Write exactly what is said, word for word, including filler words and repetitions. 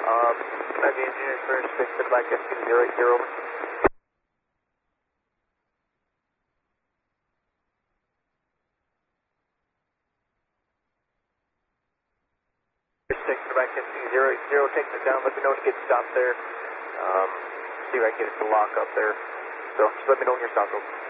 Um, Heavy engineering first, six to the back, S two zero eight zero. Six to the back, S two zero eight zero, taking it down, let me know when you get stopped there. Um, see if I can get it to lock up there. So just let me know when you're stopped.